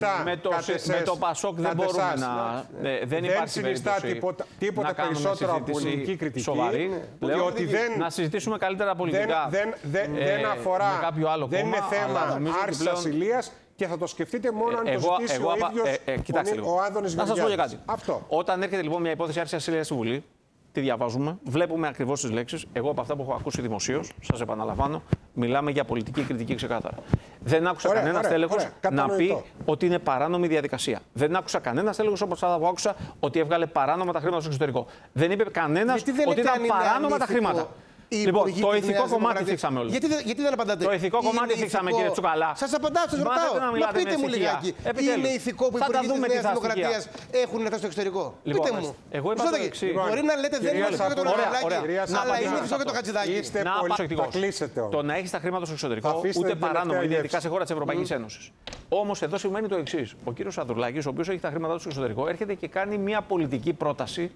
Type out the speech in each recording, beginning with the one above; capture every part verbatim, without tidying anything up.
Με το, με το Πασόκ δεν μπορούμε εσάς, να... Ναι. Δεν, δεν υπάρχει συνιστά τίποτα, τίποτα περισσότερο από πολιτική κριτική. Σοβαρή. Ναι. Λέω, δεν, να συζητήσουμε καλύτερα πολιτικά. Δεν, δεν, δεν, ε, δεν αφορά. κάποιο άλλο δεν κόμμα, είναι θέμα άρσης πλέον... ασυλίας και θα το σκεφτείτε μόνο αν εγώ, το ζητήσει εγώ, ο ίδιος ε, ε, ο, ο Άδωνης Γεωργιάδης. Να σας πω για κάτι. Αυτό. Όταν έρχεται λοιπόν μια υπόθεση άρσης ασυλίας στη Βουλή, τη διαβάζουμε, βλέπουμε ακριβώς τις λέξεις. Εγώ από αυτά που έχω ακούσει δημοσίως, σας επαναλαμβάνω, μιλάμε για πολιτική κριτική ξεκάθαρα. Δεν άκουσα ωραία, κανένα τέλεχος να πει ότι είναι παράνομη διαδικασία. Δεν άκουσα κανένα τέλεχος όπως θα άκουσα ότι έβγαλε παράνομα τα χρήματα στο εξωτερικό. Δεν είπε κανένας ότι ήταν παράνομα τα χρήματα. Λοιπόν, το ηθικό κομμάτι θίξαμε όλοι. Γιατί, γιατί δεν απαντάτε. Το ηθικό κομμάτι θίξαμε, κύριε Τσουκαλά. Σας απαντάω, σας ρωτάω. Μα πείτε μου λιγάκι. Είναι ηθικό που οι υπουργοί της Νέας Δημοκρατίας έχουν έρθει στο εξωτερικό. Λοιπόν, πείτε μου. Εγώ είπα το εξής. Μπορεί να λέτε δεν είναι ηθικό για τον Ανδρουλάκη, αλλά είναι ηθικό για τον Χατζηδάκη. Είστε πολύ προσεκτικός. Το να έχεις τα χρήματα στο εξωτερικό ούτε παράνομο είναι ειδικά σε χώρα της Ευρωπαϊκής Ένωσης. Όμως εδώ σημαίνει το εξής. Ο κύριος Ανδρουλάκης, ο οποίος έχει τα χρήματά του στο εξωτερικό, έρχεται και κάνει μια πολιτική πρόταση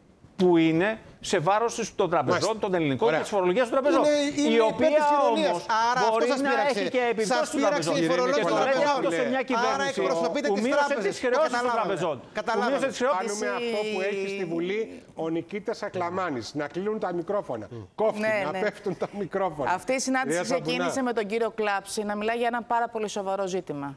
που είναι σε βάρος των τραπεζών, των ελληνικών και της φορολογίας των τραπεζών. Είναι, είναι η οποία όμως μπορεί να πείραξε. έχει και επιπτώσεις των τραπεζών. Και το λέει αυτό σε μια κυβέρνηση που μείωσε τις χρεώσεις των τραπεζών. Καταλάβαμε. Κάνουμε αυτό που έχει στη Βουλή ο Νικήτας Ακλαμάνης. Να κλείνουν τα μικρόφωνα. Κόφτει, να πέφτουν τα μικρόφωνα. Αυτή η συνάντηση ξεκίνησε με τον κύριο Κλάψη να μιλάει για ένα πάρα πολύ σοβαρό ζήτημα.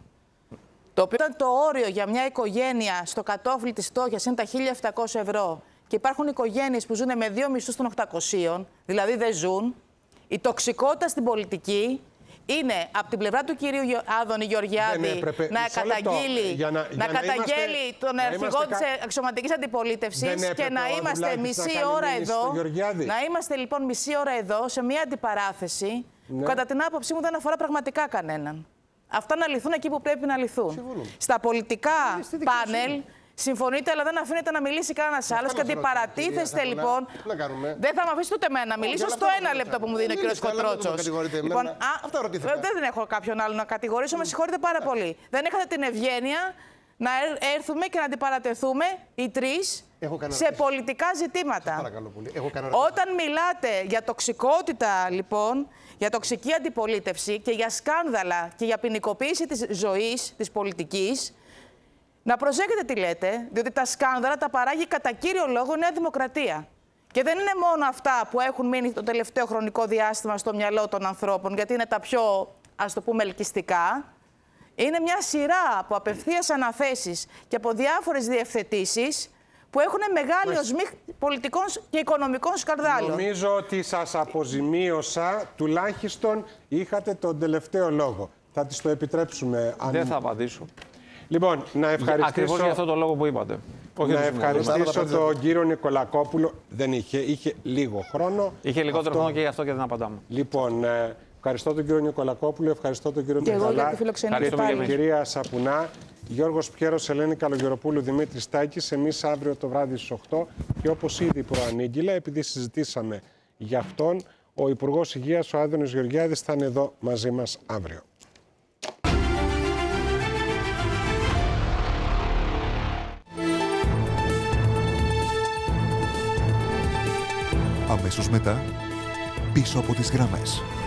Το οποίο ήταν το όριο για μια οικογένεια στο κατόφλι της φτώχειας είναι τα χίλια επτακόσια ευρώ. Και υπάρχουν οικογένειες που ζουν με δύο μισθούς των οκτακοσίων, δηλαδή δεν ζουν. Η τοξικότητα στην πολιτική είναι από την πλευρά του κυρίου Άδωνη Γεωργιάδη έπρεπε, να καταγγείλει, για να, για να καταγγέλει είμαστε, τον αρχηγό της κα... αξιωματικής αντιπολίτευσης και να είμαστε μισή ώρα εδώ. Να είμαστε λοιπόν μισή ώρα εδώ σε μια αντιπαράθεση ναι. που κατά την άποψή μου δεν αφορά πραγματικά κανέναν. Αυτά να λυθούν εκεί που πρέπει να λυθούν. Συμφωνούμε. Στα πολιτικά πάνελ. Συμφωνείτε, αλλά δεν αφήνετε να μιλήσει κανένα άλλο και αντιπαρατίθεστε λοιπόν. Δεν θα με αφήσετε ούτε εμένα να μιλήσω στο ένα λεπτό που μου δίνει ο κ. Κοτρότσος. Λοιπόν, δεν έχω κάποιον άλλο να κατηγορήσω, με συγχωρείτε πάρα πολύ. Δεν είχατε την ευγένεια να έρθουμε και να αντιπαρατεθούμε οι τρεις σε πολιτικά ζητήματα. Όταν μιλάτε για τοξικότητα, λοιπόν, για τοξική αντιπολίτευση και για σκάνδαλα και για ποινικοποίηση της ζωής, της πολιτικής. Να προσέχετε τι λέτε, διότι τα σκάνδαλα τα παράγει κατά κύριο λόγο η Νέα Δημοκρατία. Και δεν είναι μόνο αυτά που έχουν μείνει το τελευταίο χρονικό διάστημα στο μυαλό των ανθρώπων, γιατί είναι τα πιο, ας το πούμε, ελκυστικά. Είναι μια σειρά από απευθείας αναθέσεις και από διάφορες διευθετήσεις που έχουν μεγάλη οσμή πολιτικών και οικονομικών σκανδάλων. Νομίζω ότι σας αποζημίωσα, τουλάχιστον είχατε τον τελευταίο λόγο. Θα της το επιτρέψουμε. Αν... Δεν θα απαντήσω. Λοιπόν, να ευχαριστήσω... Ακριβώς για αυτό το λόγο που είπατε. Όχι να ευχαριστήσω τον κύριο Νικολακόπουλο. Δεν είχε, είχε λίγο χρόνο. Είχε λιγότερο αυτό... χρόνο και γι' αυτό και δεν απαντάμε. Λοιπόν, ε, ευχαριστώ τον κύριο Νικολακόπουλο, ευχαριστώ τον κύριο Μιχαλά, την κυρία Σαπουνά, Γιώργος Πιέρος, Ελένη Καλογεροπούλου, Δημήτρης Τάκης. Εμείς αύριο το βράδυ στις οκτώ και όπως ήδη προανήγγειλα, επειδή συζητήσαμε για αυτόν, ο Υπουργός Υγείας, ο Άδωνης Γεωργιάδης, θα είναι εδώ μαζί μας αύριο. Αμέσως μετά, πίσω από τις γραμμές.